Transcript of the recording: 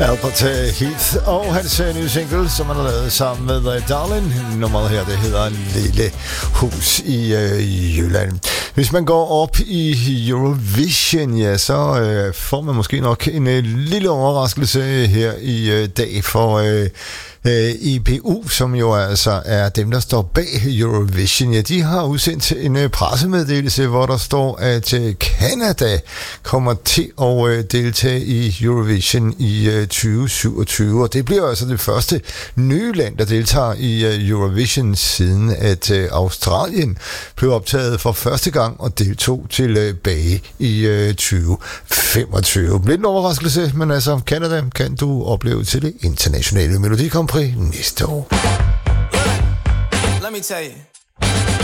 Albert Heath og hans nye single, som han har lavet sammen med Darlin. Nummeret her, det hedder Lille Hus i Jylland. Hvis man går op i Eurovision, ja, så får man måske nok en lille overraskelse her i dag for EBU, som jo altså er dem, der står bag Eurovision. Ja, de har udsendt en pressemeddelelse, hvor der står, at Canada kommer til at deltage i Eurovision i 2027, og det bliver altså det første nye land, der deltager i Eurovision, siden at Australien blev optaget for første gang og deltog tilbage i 2025. Lidt en overraskelse, men altså Canada kan du opleve til det internationale Melodi Grand Prix næste år. Let me tell you.